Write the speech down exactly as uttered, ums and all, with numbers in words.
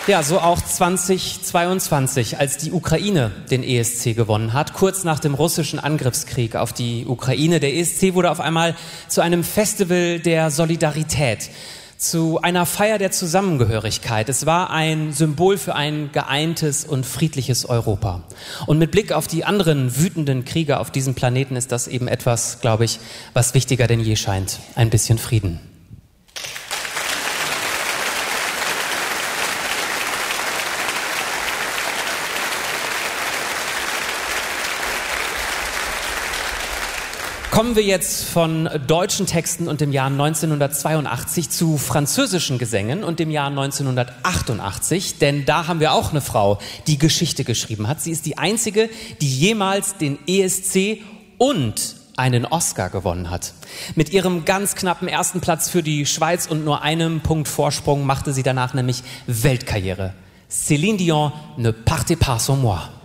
Ja, so auch zweitausendzweiundzwanzig, als die Ukraine den E S C gewonnen hat, kurz nach dem russischen Angriffskrieg auf die Ukraine. Der E S C wurde auf einmal zu einem Festival der Solidarität, zu einer Feier der Zusammengehörigkeit. Es war ein Symbol für ein geeintes und friedliches Europa. Und mit Blick auf die anderen wütenden Kriege auf diesem Planeten ist das eben etwas, glaube ich, was wichtiger denn je scheint. Ein bisschen Frieden. Kommen wir jetzt von deutschen Texten und dem Jahr neunzehnhundertzweiundachtzig zu französischen Gesängen und dem Jahr neunzehnhundertachtundachtzig, denn da haben wir auch eine Frau, die Geschichte geschrieben hat. Sie ist die einzige, die jemals den E S C und einen Oscar gewonnen hat. Mit ihrem ganz knappen ersten Platz für die Schweiz und nur einem Punkt Vorsprung machte sie danach nämlich Weltkarriere. Céline Dion, Ne partez pas sans moi.